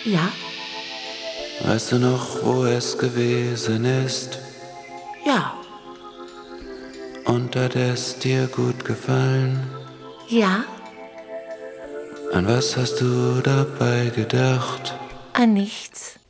Ja, Weißt du noch, wo es gewesen ist? ja, Und hat es dir gut gefallen? ja, An was hast du dabei gedacht? an nichts.